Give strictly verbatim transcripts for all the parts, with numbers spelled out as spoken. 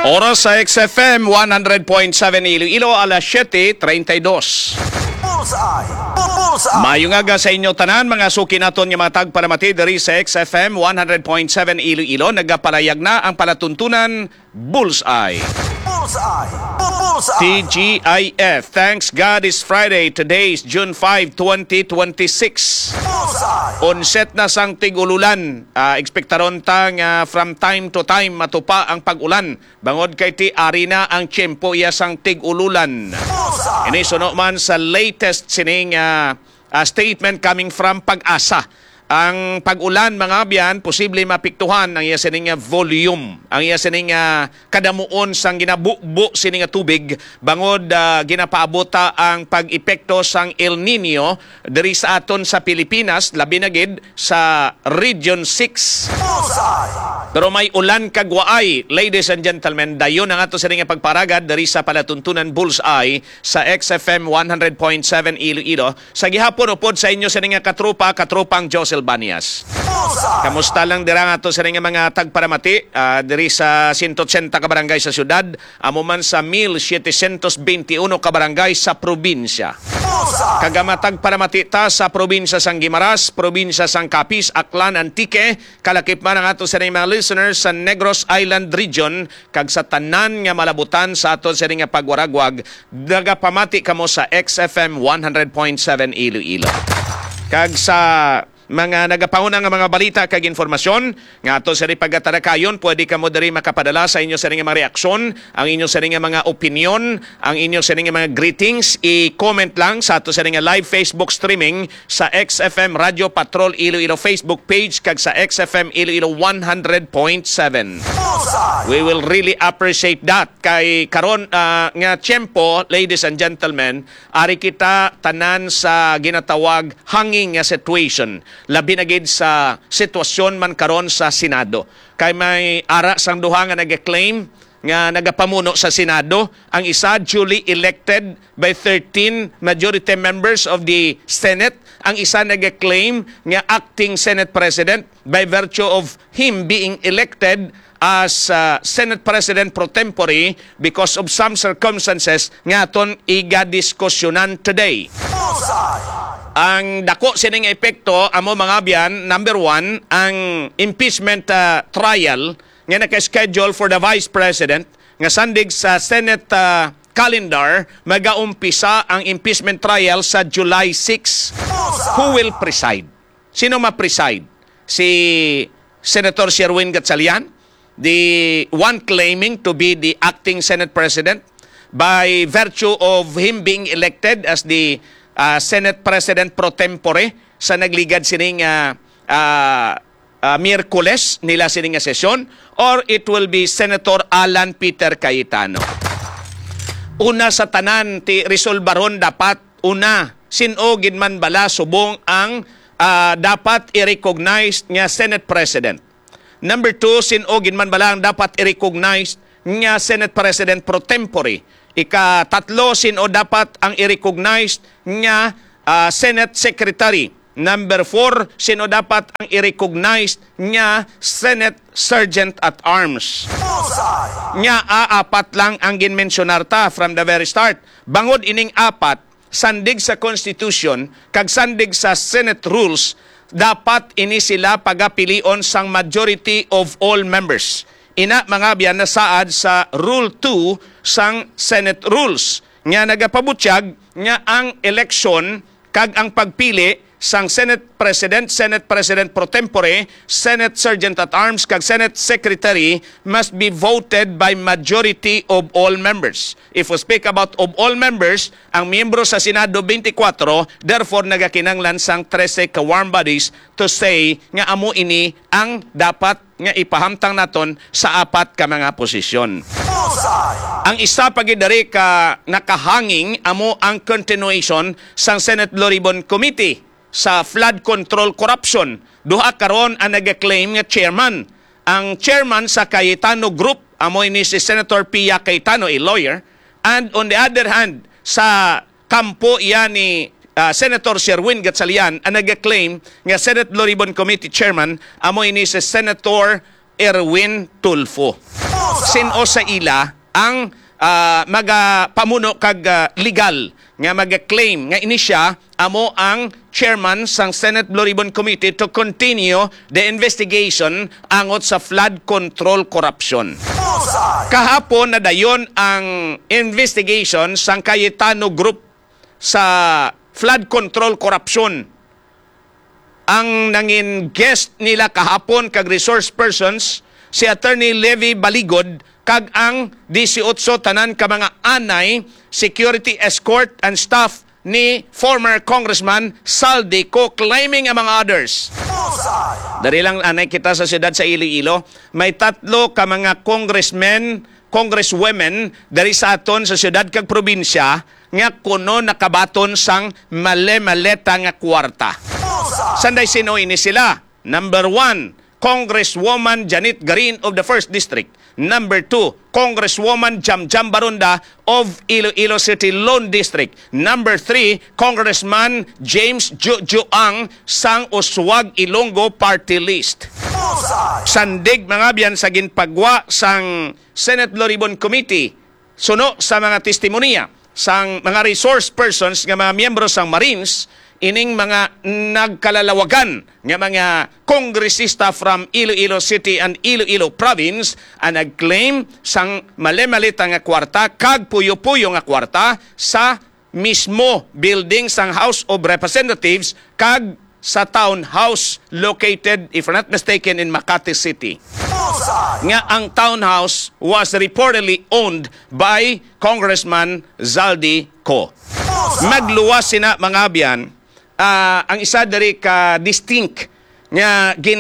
Oras sa X F M one hundred point seven Iloilo, alas siyete treinta y dos. Bullseye! Bullseye! Mayong aga sa inyo tanan, mga suki naton nga mga tagparamati diri sa X F M one hundred point seven Iloilo. Nagapalayag na ang palatuntunan Bullseye. Bullseye! Bullseye! T G I F, thanks God it's Friday. Today is June fifth, twenty twenty-six. Bullseye! Onset na sang tig-ululan. Uh, ekspektaron tang uh, from time to time matupa ang pag-ulan. Bangod kay ti ari na ang tiyempo iya sang tig-ululan. Bullseye! Ini suno man sa latest sining uh, uh, statement coming from Pag-asa. Ang pag-ulan mga biyan, posible mapiktuhan ang iya sining uh, volume, ang iya sining uh, kadamuon sang ginabubo sining uh, tubig bangod uh, ginapaabota ang pag-epekto sang El Nino diri sa aton sa Pilipinas, labi na gid sa Region six. Bullseye! Pero may ulan kagwaay, ladies and gentlemen, dayon ang ato sining pagparagad diri sa palatuntunan Bullseye sa X F M one hundred point seven Iloilo. Sa gihapon upod sa inyo sining katropa, katropang Josel Banias. Bullseye! Kamusta lang dira nga to sining mga tagparamati uh, diri sa one hundred eighty ka barangay sa syudad, amo man sa one thousand seven hundred twenty-one ka barangay sa probinsya. Bullseye! Kagamatag paramati ta sa probinsya sang Guimaras, probinsya sang Capiz, Aklan, Antique, kalakip man ang ato sining mga listeners sa Negros Island Region, kag sa tanan nga malabutan sa ato sining pagwaragwag, nagapamati kamo sa X F M one hundred point seven Iloilo. Kag sa mga nagapauna nga mga balita kag informasyon nga ato sa pagkatarakayon, pwede kamo diri makapadala sa inyo sa mga reaksyon, ang inyo sa mga opinion, ang inyo sa mga greetings, i-comment lang sa ato sa live Facebook streaming sa X F M Radio Patrol Iloilo Facebook page kag sa X F M Iloilo one hundred point seven. Bullseye! We will really appreciate that. Kay karon uh, nga tiyempo, ladies and gentlemen, ari kita tanan sa ginatawag hanging nga situation. Labi na gid sa sitwasyon man karon sa Senado. Kay may ara sang duha nga nag-claim nga nagapamuno sa Senado, ang isa duly elected by thirteen majority members of the Senate, ang isa nag-claim nga acting Senate President by virtue of him being elected as uh, Senate President pro tempore because of some circumstances nga aton iga-diskusyonan today. Bullseye! Ang dako sining epekto amo mga biyan, number one, ang impeachment uh, trial nga naka-schedule for the Vice President nga sandig sa Senate uh, calendar, magaumpisa ang impeachment trial sa July sixth. Who will preside? Sino ma-preside? Si Senator Sherwin Gatchalian, the one claiming to be the acting Senate President by virtue of him being elected as the uh, Senate President pro tempore sa nagligad sining uh, uh, uh, Miyerkules nila sining sesyon, or it will be Senator Alan Peter Cayetano. Una sa tanan ti resolbaron dapat una sinogin man bala subong ang uh, dapat i-recognize nga Senate President. Number two, sinogin man bala ang dapat i-recognize nga Senate President pro tempore. Ika-tatlo, sino dapat ang i-recognize nga uh, Senate Secretary. Number four, sino dapat ang i-recognize nga Senate Sergeant at Arms. Bullseye! Nga aapat lang ang ginmensyonar ta from the very start. Bangod ining apat, sandig sa Constitution, kag sandig sa Senate rules, dapat ini sila pagapilion sang majority of all members. Ina mga biyan na saad sa Rule two sang Senate Rules. Nga nagapabutyag nga ang election kag ang pagpili sang Senate President, Senate President pro tempore, Senate Sergeant at Arms, kag Senate Secretary must be voted by majority of all members. If we speak about of all members, ang miyembro sa Senado twenty-four, therefore nagakinanglan sang thirteen ka warm bodies to say nga amo ini ang dapat nga ipahamtang naton sa apat ka mga posisyon. Bullseye! Ang isa pagidari ka nakahanging amo ang continuation sang Senate Blue Ribbon Committee sa flood control corruption. Duha karon ang nag-claim nga chairman. Ang chairman sa Cayetano Group, amoy ni si Senator Pia Cayetano, a lawyer. And on the other hand, sa kampo iya ni uh, Senator Sherwin Gatchalian, ang nag-claim nga Senate Blue Ribbon Committee chairman, amoy ni si Senator Erwin Tulfo. sino sa ila ang uh, magapamuno kag uh, legal nga maga-claim nga ini siya amo ang chairman sang Senate Blue Ribbon Committee to continue the investigation angot sa flood control corruption. Bullseye. Kahapon na dayon ang investigation sang Cayetano Group sa flood control corruption. Ang nangin guest nila kahapon kag resource persons si Attorney Levy Baligod kag ang eighteen tanan ka mga anay security escort and staff ni former Congressman Saldico claiming among others. Bullseye. Dari lang anay kita sa siyudad sa Iloilo, may tatlo ka mga congressmen, congresswomen dari sa aton sa siyudad kag probinsya nga kuno nakabaton sang male-maleta nga kwarta. Bullseye. Sanday sino ini sila? Number one, Congresswoman Janet Garin of the first District. Number two, Congresswoman Jamjam Barunda of Iloilo City Lone District. Number three, Congressman James Jujuang sang Uswag Ilonggo Party List. Bullseye. Sandig mga biyan sa ginpagwa sang Senate Blue Ribbon Committee. Suno sa mga testimonya sang mga resource persons nga mga miyembro sang Marines ining mga nagkalalawagan nga mga kongresista from Iloilo City and Iloilo Province ang nagclaim sang mali-malita nga kwarta kag puyo-puyo nga kwarta sa mismo building sang House of Representatives kag sa townhouse located, if I'm not mistaken, in Makati City. Bullseye. Nga ang townhouse was reportedly owned by Congressman Zaldi Co. Bullseye. Magluwas sina mga biyan. Uh, ang isa dari ka distinct nga gin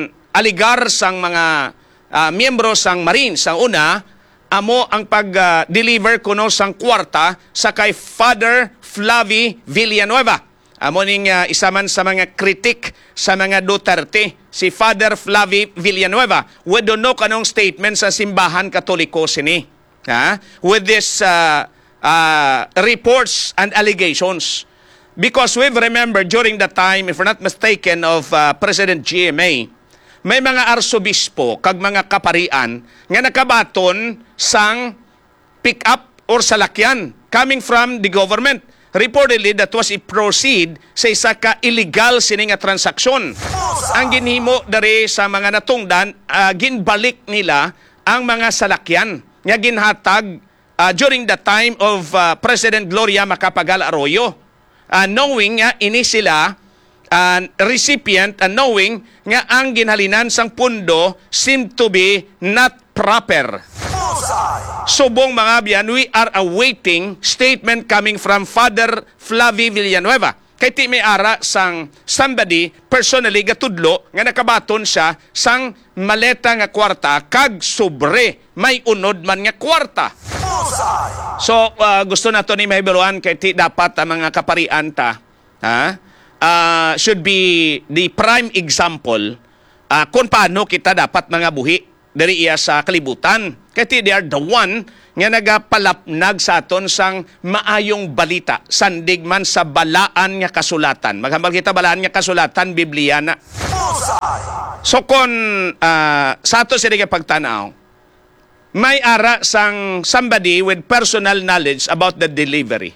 aligar sang mga uh, miyembro sang Marines sang una amo ang pag-deliver uh, kuno sang kwarta sa kay Father Flavi Villanueva. Amo ning uh, isa man sa mga kritik sa mga Duterte si Father Flavi Villanueva with no kanong statement sa simbahan Katoliko sini. Ha? With this uh, uh, reports and allegations. Because we've remembered during the time, if we're not mistaken, of uh, President G M A, may mga arsobispo kag mga kaparian nga nakabaton sang pick-up or salakyan coming from the government. Reportedly, that was i-proceed sa isa ka illegal sini nga transaksyon. Ang ginhimo dari sa mga natungdan, uh, ginbalik nila ang mga salakyan nga ginhatag uh, during the time of uh, President Gloria Macapagal Arroyo. Uh, knowing nga ini sila uh, recipient and knowing nga ang ginhalinan sang pundo seem to be not proper. Bullseye. Subong mga biyan, we are awaiting statement coming from Father Flavi Villanueva. Kay ti may ara sang somebody personally gatudlo nga nakabaton siya sang maleta nga kwarta kag sobre may unod man nga kwarta. Bullseye. So, uh, gusto na to ni Mahibaluan kay ti dapat ang mga kaparian ta ha? Uh, should be the prime example uh, kung paano kita dapat mga buhi dari iya sa kalibutan. Kay ti they are the one nga nagapalapnag sa aton sang maayong balita sandig man sa balaan nga kasulatan. Maghambal kita balaan nga kasulatan, Biblia na. Bullseye. So kung uh, sa ato sila nga pagtanaw, may ara sang somebody with personal knowledge about the delivery.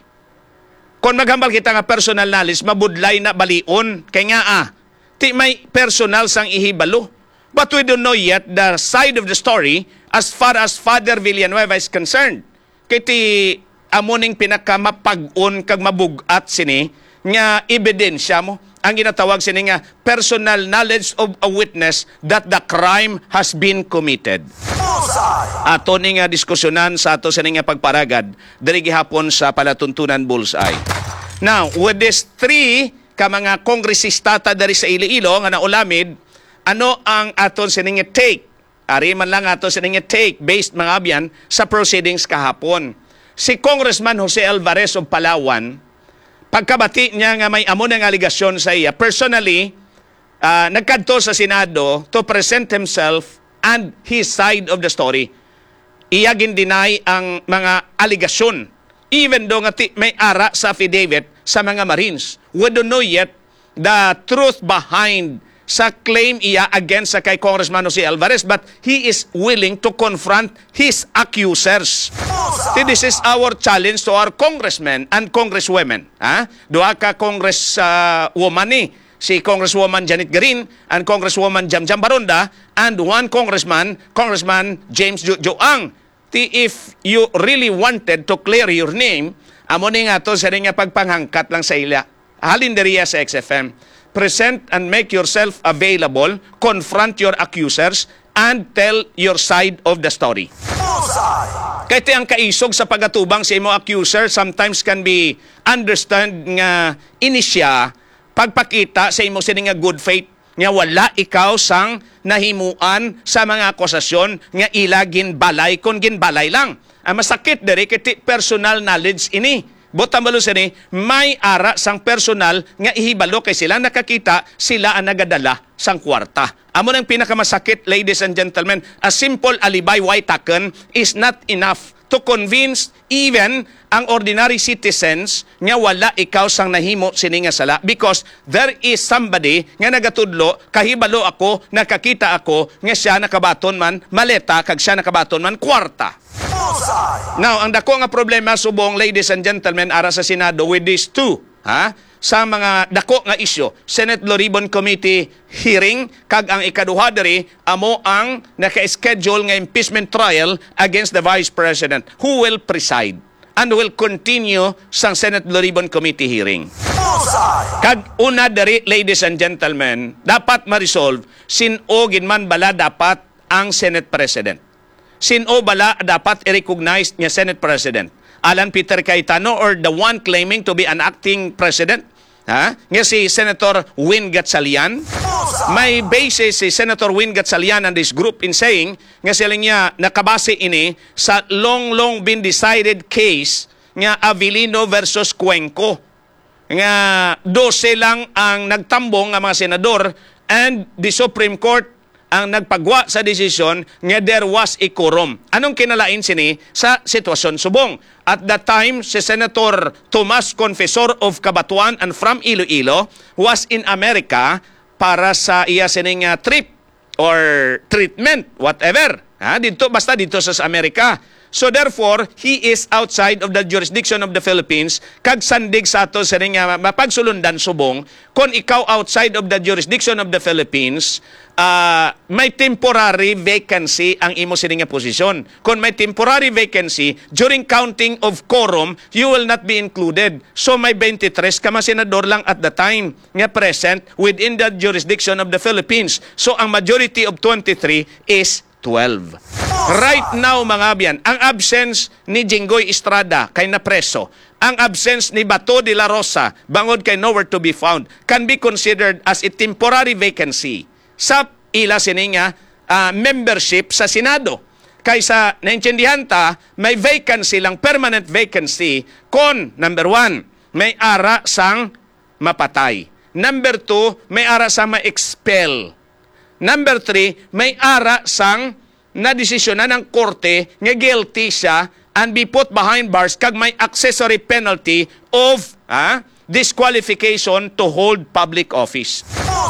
Kung maghambal kita nga personal knowledge, mabudlay na balion. Kaya nga ah, ti may personal sang ihibalo. But we don't know yet the side of the story as far as Father Villanueva is concerned. Kaya ti amuning pinakamapag-on kag mabugat sini nga ebidensya mo. Ang ginatawag sini nga personal knowledge of a witness that the crime has been committed. Bullseye. Ato ni nga diskusyonan sa ato sa nga pagparagad diri gihapon sa palatuntunan Bullseye. Now, with these three ka mga kongresista ta dari sa Iloilo nga naulamid, ano ang aton sa nga take? Ari man lang ato sa nga take based mga abyan sa proceedings kahapon. Si Congressman Jose Alvarez of Palawan, pagkabati niya nga may amo ng aligasyon sa iya, personally, uh, nagkadto sa Senado to present himself and his side of the story. Iya gin-deny ang mga aligasyon. Even though nga may ara sa affidavit sa mga Marines. We don't know yet the truth behind sa claim iya against sa kay Congressman Jose Alvarez, but he is willing to confront his accusers. This is our challenge to our congressmen and congresswomen. Ha? Duha ka congress uh, woman ni, si Congresswoman Janet Green and Congresswoman Jam Jam Baronda, and one congressman, Congressman James Jo Joang. Ti if you really wanted to clear your name, amo ni nga to sa nga pagpanghangkat lang sa ila. Halin diriya sa X F M. Present and make yourself available, confront your accusers, and tell your side of the story. Kaya ang kaisog sa pagatubang sa imo accuser sometimes can be understand nga inisya pagpakita sa imo sini nga good faith nga wala ikaw sang nahimuan sa mga akusasyon nga ila ginbalay kon ginbalay lang. Ang masakit diri kiti personal knowledge ini. Botang balo sini, may ara sang personal nga ihibalo kay sila nakakita, sila ang nagadala sang kwarta. Amo nang pinakamasakit, ladies and gentlemen, a simple alibay white taken is not enough to convince even ang ordinary citizens nga wala ikaw sang nahimo sini nga sala, because there is somebody nga nagatudlo, kahibalo ako, nakakita ako nga siya nakabaton man maleta kag siya nakabaton man kwarta. Now, ang dako nga problema subong, ladies and gentlemen, ara sa Senado with these two, ha? Sa mga dako nga isyu, Senate Blue Ribbon Committee hearing, kag ang ikaduha diri amo ang naka-schedule nga impeachment trial against the Vice President, who will preside and will continue sang Senate Blue Ribbon Committee hearing. Kag una diri, ladies and gentlemen, dapat ma-resolve sin-o ginman bala dapat ang Senate President. Sino bala dapat i-recognize niya Senate President? Alan Peter Cayetano or the one claiming to be an acting president? Ha? Nga si Senator Win Gatchalian? May basis si Senator Win Gatchalian and this group in saying nga sila niya nakabase ini sa long long been decided case nga Avellino versus Cuenco. Nga dose lang ang nagtambong nga mga senador and the Supreme Court ang nagpagwa sa desisyon nga there was a quorum. Anong kinalain sini sa sitwasyon subong? At that time, si Senator Tomas Confesor of Cabatuan and from Iloilo was in America para sa iya sining uh, trip or treatment, whatever. Ha? Dito, basta dito sa Amerika. So therefore, he is outside of the jurisdiction of the Philippines. Kag sandig sa ato sa nga mapagsulundan subong, kung ikaw outside of the jurisdiction of the Philippines, uh, may temporary vacancy ang imo sining nga posisyon. Kung may temporary vacancy, during counting of quorum, you will not be included. So may twenty-three ka mga senador lang at the time nga present within the jurisdiction of the Philippines. So ang majority of twenty-three is twelve. Right now, mga biyan, ang absence ni Jinggoy Estrada kay napreso, ang absence ni Bato de la Rosa, bangod kay nowhere to be found, can be considered as a temporary vacancy sa ila sininga uh, membership sa Senado. Kaysa naintindihan ta, may vacancy lang, permanent vacancy, kon, number one, may ara sang mapatay. Number two, may ara sang ma-expel. Number three, may ara sang na desisyonan ng korte nga guilty siya and be put behind bars kag may accessory penalty of ah, disqualification to hold public office.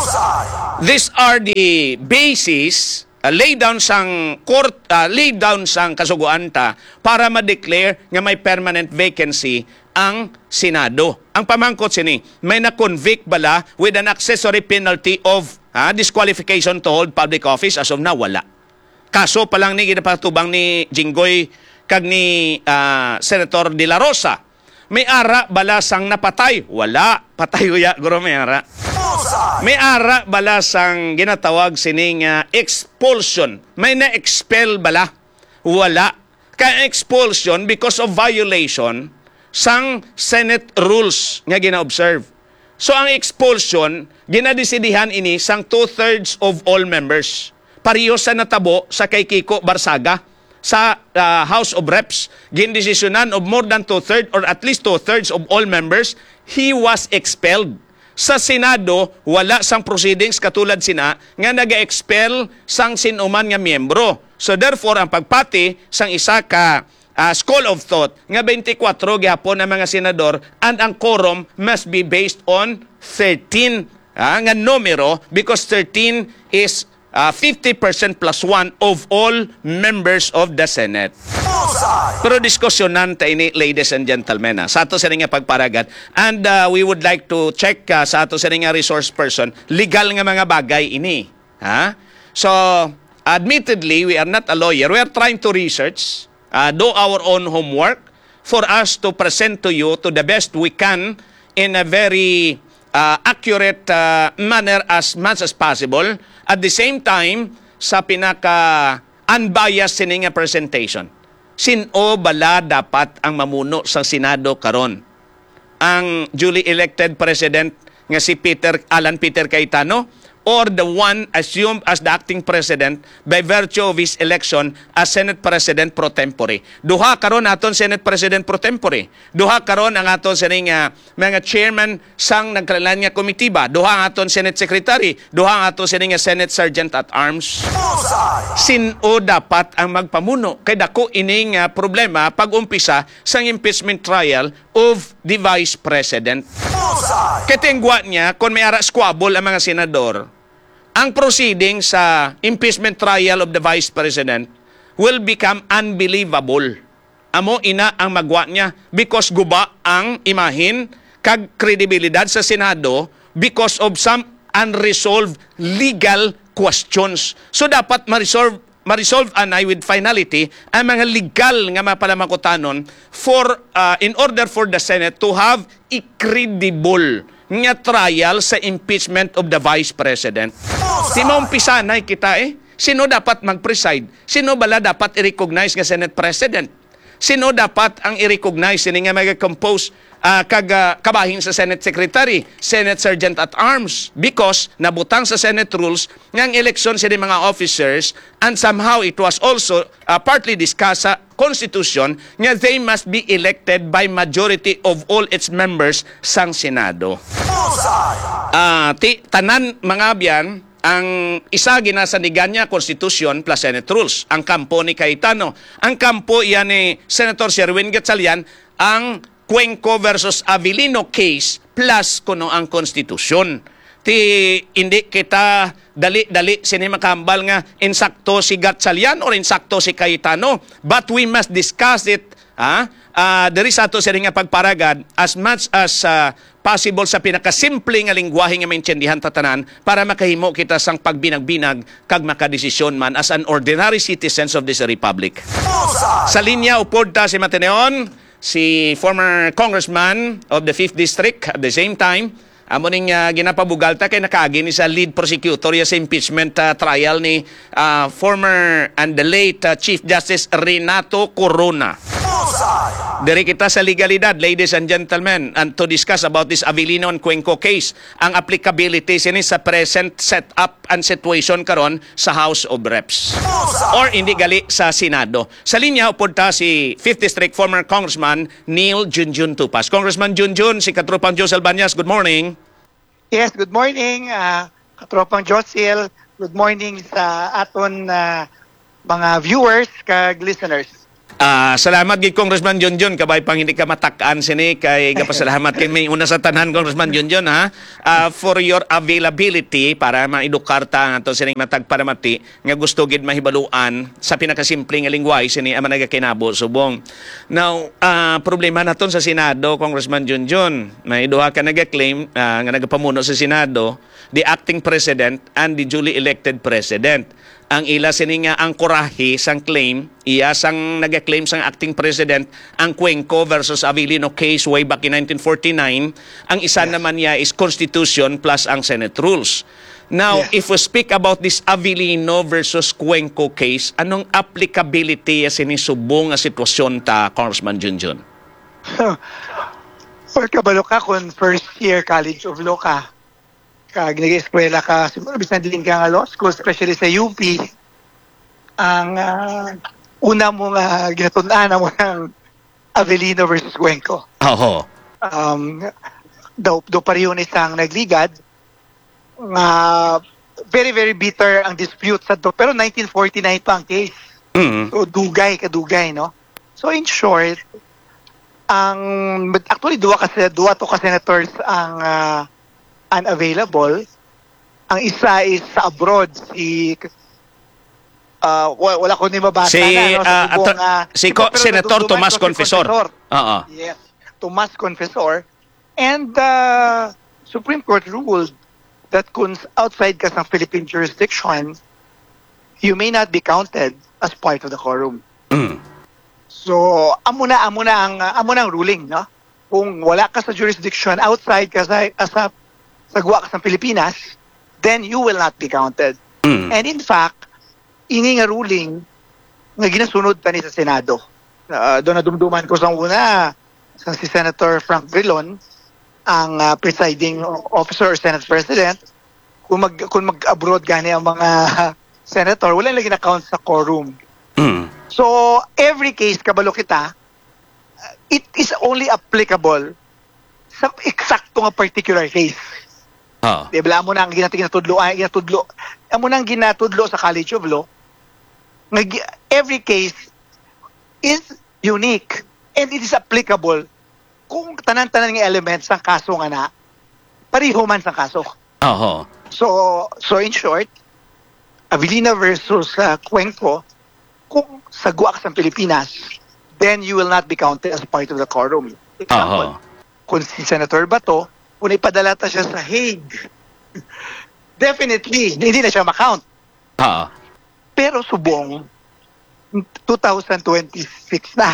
These are the basis uh, lay down sang court, uh, lay down sang kasuguan ta para ma-declare nga may permanent vacancy ang Senado. Ang pamangkot sini, may na-convict bala with an accessory penalty of ah, disqualification to hold public office? As of now, wala. Kaso pa lang ni ginapatubang ni Jinggoy kag ni uh, Senator De La Rosa. May ara balasang napatay? Wala. Patay uya, guro may ara. May ara balasang ginatawag sining uh, expulsion. May na-expel bala? Wala. Kaya expulsion because of violation sang Senate rules nga gina-observe. So ang expulsion, ginadesidihan ini sang two-thirds of all members. Pariyo sa natabo sa kay Kiko Barsaga sa uh, House of Reps, gindesisyonan of more than two-thirds or at least two-thirds of all members, he was expelled. Sa Senado, wala sang proceedings katulad sina nga naga-expel sang sinuman nga miyembro. So therefore, ang pagpati sang isa ka uh, school of thought nga twenty-four gihapon ang mga senador and ang quorum must be based on thirteen ah, nga numero because thirteen is uh, fifty percent plus one of all members of the Senate. Bullseye. Pero diskusyonan ta ini, ladies and gentlemen, ah, sa ato sa nga pagparagat. And uh, we would like to check uh, sa ato sa nga resource person, legal nga mga bagay ini. Ha? So, admittedly, we are not a lawyer. We are trying to research, uh, do our own homework for us to present to you to the best we can in a very uh, accurate uh, manner as much as possible. At the same time, sa pinaka-unbiased sining nga presentation. Sino bala dapat ang mamuno sa Senado karon? Ang duly elected president nga si Peter Alan Peter Cayetano or the one assumed as the acting president by virtue of his election as Senate President pro tempore. Duha karon aton Senate President pro tempore. Duha karon ang aton sining uh, mga chairman sang nagkalalan nga komitiba. Duha ang aton Senate Secretary. Duha ang aton sining nga Senate Sergeant at Arms. Bullseye. Sino dapat ang magpamuno? Kay dako ining uh, problema pag-umpisa sang impeachment trial of the Vice President. Bullseye. Katingwa niya, kung may ara squabble ang mga senador, ang proceeding sa impeachment trial of the Vice President will become unbelievable. Amo ina ang magwa niya because guba ang imahin kag kredibilidad sa Senado because of some unresolved legal questions. So dapat ma-resolve ma-resolve anay with finality ang mga legal nga mapalamakutanon for uh, in order for the Senate to have a credible nga trial sa impeachment of the Vice President. Si maumpisa na kita eh. Sino dapat mag-preside? Sino bala dapat i-recognize nga Senate President? Sino dapat ang i-recognize sini nga mag-compose uh, kag uh, kabahin sa Senate Secretary, Senate Sergeant at Arms? Because nabutang sa Senate rules nga ang election sa mga officers and somehow it was also uh, partly discussed sa Constitution nga they must be elected by majority of all its members sang Senado. Bullseye. Uh, ti, tanan mga biyan, ang isa ginasanigan niya Constitution plus Senate rules. Ang kampo ni Cayetano. Ang kampo yan ni Senator Sherwin Gatchalian, ang Cuenco versus Avellino case plus kuno ang Constitution. Ti hindi kita dali-dali sinimakambal nga insakto si Gatchalian or insakto si Cayetano. But we must discuss it ah, uh, diri sa ato sa nga pagparagad as much as uh, possible sa pinakasimple nga lingwahe nga maintindihan tatanan para makahimo kita sang pagbinag-binag kag makadesisyon man as an ordinary citizens of this republic. Bullseye. Sa linya upod ta si Mateneon, si former congressman of the fifth District at the same time amo ning uh, ginapabugal ta kay nakaagi ni sa lead prosecutor ya sa impeachment uh, trial ni uh, former and the late uh, Chief Justice Renato Corona. Bullseye. Diri kita sa legalidad, ladies and gentlemen, and to discuss about this Avellino and Cuenco case, ang applicability sini sa present setup and situation karon sa House of Reps. Or hindi gali sa Senado. Sa linya, upod ta si fifth District former Congressman Neil Junjun Tupas. Congressman Junjun, si Katropang Josel Banyas, good morning. Yes, good morning, uh, Katropang Josel. Good morning sa aton uh, mga viewers kag listeners. Ah, salamat gid Congressman Junjun kabay pang hindi ka matak-an sini kay gapasalamat kay may una sa tanan Congressman Junjun ha Ah, for your availability para maedukar ta nga to sining matag paramati nga gusto gid mahibaluan sa pinakasimple nga lingwahe sini ang nagakinabo subong. Now, ah, problema naton sa Senado Congressman Junjun, may duha ka nagaklaim ah, nga nagapamuno sa Senado, the acting president and the duly elected president. Ang ila sini nga ang kurahi sang claim, iya sang nag-claim sang acting president, ang Cuenco versus Avellino case way back in nineteen forty-nine. Ang isa yes. naman niya is Constitution plus ang Senate rules. Now, yes. if we speak about this Avellino versus Cuenco case, anong applicability ya sinisubong nga sitwasyon ta, Congressman Junjun? For kabalo ka kung first year College of Law ka, kag nag-eskwela ka, siguro bisan din ka nga law school, especially sa U P, ang uh, una mo nga ginatunan mo ng Avellino versus Cuenco. Oo. Um, daw, daw pareho na isang nagligad, nga very, very bitter ang dispute sa do. Pero nineteen forty-nine pa ang case. Mm. So, dugay, kadugay, no? So, in short, ang, actually, duwa kasi, duwa to ka senators ang uh, unavailable. Ang isa is sa abroad, si uh, wa- wala ko ni mabasa Si, na, no? ah, Sa bubong, ato- ah, si ito, Co- pero Senator nadudungan Tomas ko si Confesor. Oo. Yes, Tomas Confesor. And uh, Supreme Court ruled that kung outside ka sa Philippine jurisdiction, you may not be counted as part of the quorum. Mm. So, amo na, amo na ang, uh, amo na ang ruling, no? Kung wala ka sa jurisdiction, outside ka sa, ka sa sagwa ka sa Pilipinas, then you will not be counted. Mm. And in fact, ini nga ruling nga ginasunod pa ni sa Senado. Uh, doon na dumduman ko sa una sa si Senator Frank Drilon, ang uh, presiding officer or Senate President. Kung mag kung mag-abroad gani ang mga senator, wala lagi na-count sa quorum. Mm. So, every case, kabalo kita, uh, it is only applicable sa eksakto nga particular case. Oo. Di ba mo na ang ginatudlo, ay ginatudlo. Amo nang ginatudlo sa College of Law. Nga gi- every case is unique and it is applicable kung tanan-tanan nga elements ng kaso nga na pareho man sa kaso. Oo. So, so in short, Avelina versus uh, Cuenco, kung sagwa ka sa Pilipinas, then you will not be counted as part of the quorum. Example, Oo. kung si Senator Bato, kung ipadala ta siya sa Hague, definitely, hindi na siya makount. Oo. Pero subong, twenty twenty-six na.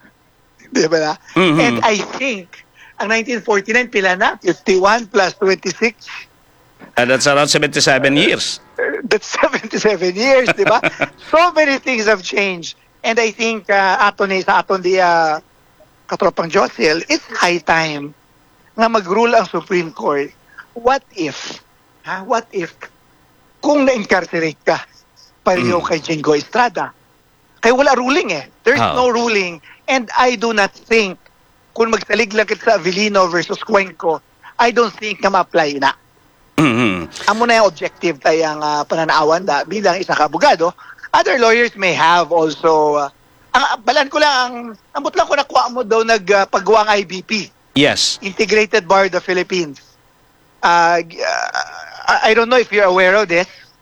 Di ba na? Mhm. And I think, ang nineteen forty-nine, pila na? fifty-one plus twenty-six, And that's around seventy-seven years. uh, that's seventy-seven years, di ba? So many things have changed. And I think, uh, ato ni, sa aton di, uh, katropang Josiel, it's high time nga mag-rule ang Supreme Court. What if, ha? What if, kung na-incarcerate ka, pareho Mm. kay Jingo Estrada, kaya wala ruling eh. There's Ah. no ruling. And I do not think, kung magsalig lang kita sa Avelino versus Cuenco, I don't think na ma-apply na. Mhm. Amo na yung objective tayang uh, pananawan da bilang isa ka abogado. Other lawyers may have also, uh, ang balan ko lang, ang ambot lang ko nakuha mo daw nagpagawa ng I B P, Yes. Integrated Bar of the Philippines. Uh, g- uh, I don't know if you're aware of this,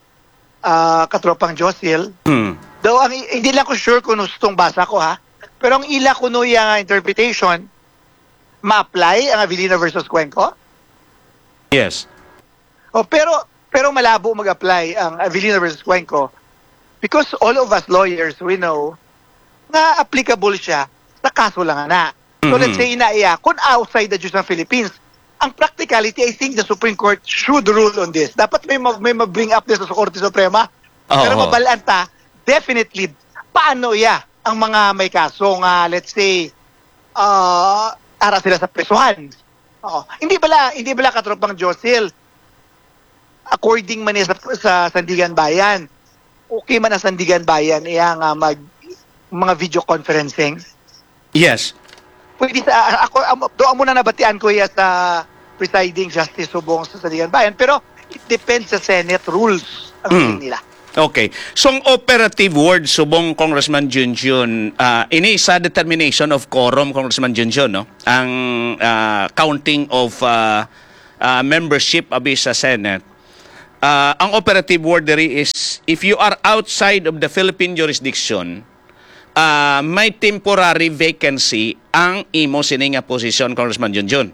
uh, katropang Josiel. Mm. Though ang, hindi lang ko sure kung gustong basa ko ha, pero ang ila ko no yung interpretation, ma-apply ang Avelino versus Cuenco. Yes. Oh, pero pero malabo mag-apply ang Avelino versus Cuenco because all of us lawyers, we know na applicable siya sa kaso lang na. So Mhm. let's say inaiya, kung outside the jurisdiction ng Philippines, ang practicality, I think the Supreme Court should rule on this. Dapat may, ma- may ma-bring up this sa Korte Suprema. Oo. Pero mabalanta, definitely, paano ya ang mga may kaso nga, let's say, uh, ara sila sa presuhan. Oo. Hindi bala, hindi bala katropang Josil, according man niya sa, sa Sandigan Bayan, okay man ang Sandigan Bayan, iya nga mag, mga video conferencing. Yes. Pwede sa, ako, am- doon mo na nabatian ko iya sa presiding justice subong sa Sandigan Bayan, pero it depends sa Senate rules ang Mm. ruling nila. Okay. So, ang operative word, subong Congressman Junjun, uh, ini sa determination of quorum, Congressman Junjun, no? Ang uh, counting of uh, uh, membership abis sa Senate. Uh, ang operative word diri is, if you are outside of the Philippine jurisdiction, uh, may temporary vacancy ang imo sininga posisyon, Congressman Junjun.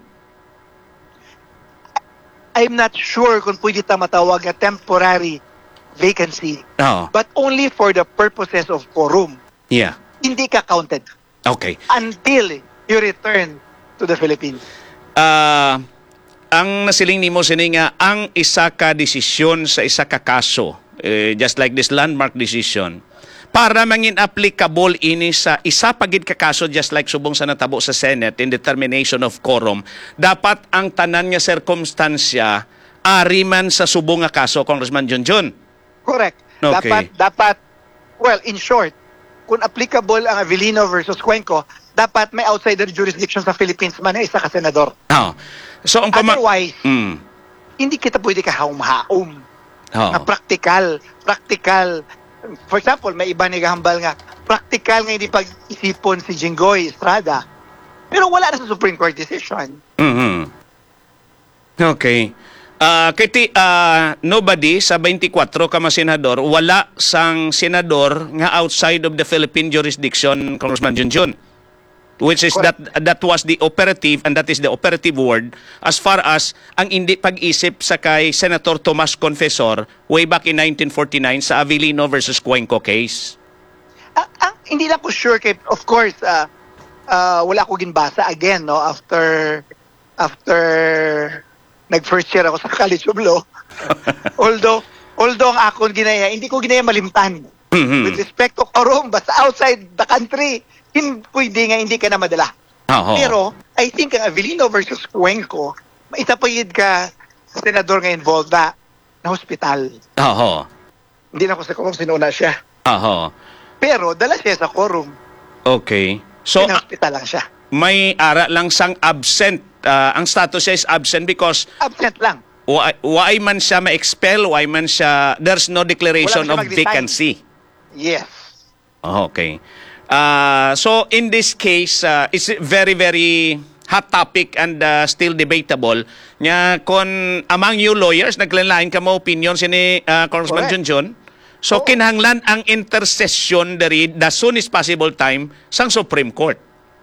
I'm not sure kung pwede ta matawag na temporary vacancy, Oh, but only for the purposes of quorum. yeah. Hindi ka counted Okay. until you return to the Philippines. Ah, ang nasiling nimo sini nga ang isa ka desisyon sa isa ka kaso, eh, just like this landmark decision, para mangin applicable ini sa isa pagid ka kaso, just like subong sa natabo sa Senate in determination of quorum, dapat ang tanan nga circumstansya ari man sa subong nga kaso, Congressman Junjun. Correct. Okay. Dapat, dapat, well, in short, kung applicable ang Avelino versus Cuenco, dapat may outside the jurisdiction sa Philippines man na isa ka senador. Oh. So ang pama- Otherwise, Mm. hindi kita pwede ka haum-haum. Oh. Na practical, practical. For example, may iba nagahambal nga, practical nga hindi pag-isipon si Jinggoy Estrada. Pero wala na sa Supreme Court decision. Mhm. Okay. Ah, kiti ah, nobody sa twenty-four ka mga senador, wala sang senador nga outside of the Philippine jurisdiction, Congressman Junjun. Which is that that was the operative, and that is the operative word as far as ang hindi pag-isip sa kay Senator Tomas Confesor way back in nineteen forty-nine sa Avellino versus Cuenco case. Ah, ah, hindi lang ko sure kay, of course, ah, ah, wala ko ginbasa again, no, after after nag first year ako sa College of Law. although although ang akong ginaya, hindi ko ginaya malimtan. Mhm. With respect to quorum, basta outside the country, hindi pwede nga hindi ka na madala. Oo. Pero I think ang Avellino versus Cuenco, isa pa yun ka senador nga involved na na hospital. Oo. Hindi na ko sa kung sino na siya. Oo. Pero dala siya sa quorum. Okay. So So, hospital lang siya. may ara lang sang absent. Ah, ang status siya is absent because Absent lang. why, why man siya ma-expel, why man siya, there's no declaration Wala of siya mag-resign. vacancy. Yes. Okay. Uh, so in this case, uh, it's very, very hot topic and uh, still debatable. Nya kon among you lawyers, naglanlain ka mo opinion sini uh, Congressman Correct. Junjun. So Oo. kinahanglan ang intercession diri the soonest possible time sang Supreme Court.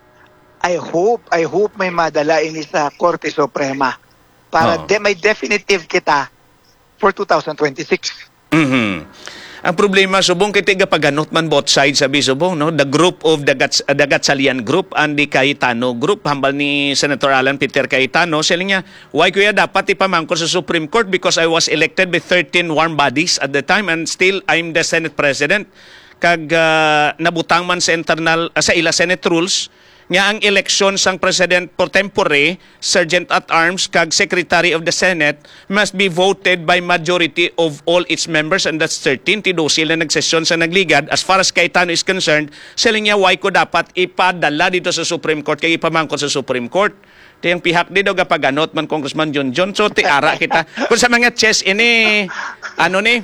I hope, I hope may madala ini sa Korte Suprema para Oo. de, may definitive kita for two thousand twenty-six. Mhm. Ang problema subong kay tiga paganot man both sides sabi subong no, the group of the Gats, uh, the Gatsalian group and the Cayetano group hambal ni Senator Alan Peter Cayetano sila niya why kuya dapat ipamangkot sa Supreme Court because I was elected by thirteen warm bodies at the time and still I'm the Senate President kag uh, nabutang man sa internal uh, sa ila Senate rules nga ang eleksyon sang President pro tempore, Sergeant at Arms, kag Secretary of the Senate must be voted by majority of all its members and that's thirteen. Tido sila nagsesyon sa nagligad. As far as Cayetano is concerned, sila niya why ko dapat ipadala dito sa Supreme Court kay ipamangkot sa Supreme Court. Tiyang pihak di daw gapaganot man Congressman John John. So tiara kita. Kung sa mga chess ini, ano ni,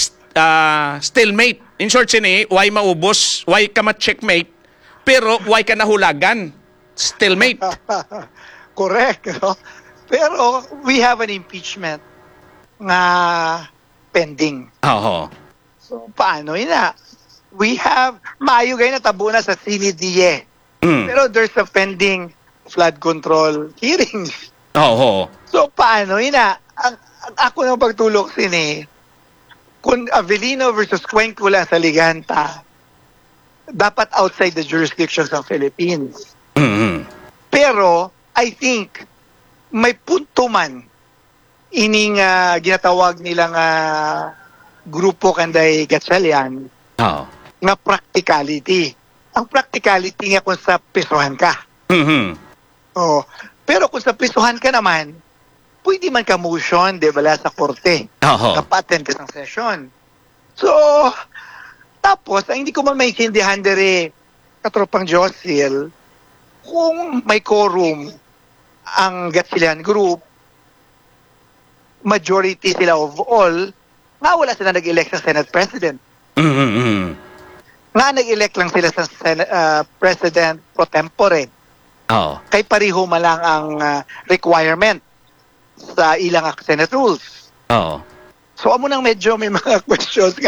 uh, stalemate. In short sini, why maubos, why ka ma-checkmate, pero why ka nahulagan? Stalemate. Correct. No? Pero we have an impeachment nga pending. Oo. So paano yun na? We have, maayo kayo natabo na sa C N D E. Mm. Pero there's a pending flood control hearings. Oo. So paano yun na? Ang, ang ako ng pagtulok sini, kung Avellino versus Cuenco lang sa Liganta, dapat outside the jurisdictions ng Philippines. Mm-hmm. Pero, I think, may punto man ining uh, ginatawag nilang uh, grupo kanday Gatchalian Oo. nga practicality. Ang practicality nga kung sa pisuhan ka. Mm-hmm. Oh. Pero kung sa pisuhan ka naman, pwede man ka motion, di ba, sa korte. Oo. Kapaten ka sa session. So, tapos, ang hindi ko man maintindihan dere katropang Josil, kung may quorum ang Gatchalian Group, majority sila of all, nga wala sila nag-elect sa Senate President. Mm-hmm. Nga nag-elect lang sila sa Senate, uh, President pro tempore. Oo. Kay pariho man lang ang uh, requirement sa ilang Senate rules. Oo. So, amo nang medyo may mga questions